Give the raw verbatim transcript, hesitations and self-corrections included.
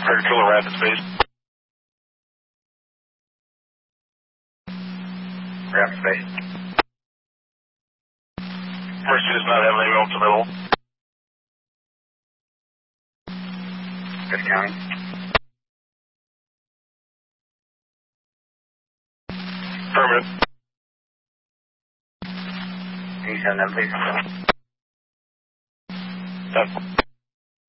Crater Killer Rapid Space. Rapid Space. Mercy does not have any momentum at all. Good county. Affirmative. Can you send them, please? That's